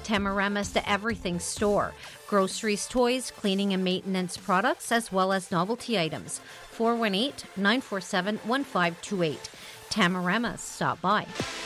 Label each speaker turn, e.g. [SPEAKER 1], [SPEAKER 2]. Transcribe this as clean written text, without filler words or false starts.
[SPEAKER 1] Tamarama's The Everything Store. Groceries, toys, cleaning and maintenance products, as well as novelty items. 418-947-1528. Tamarama's. Stop by.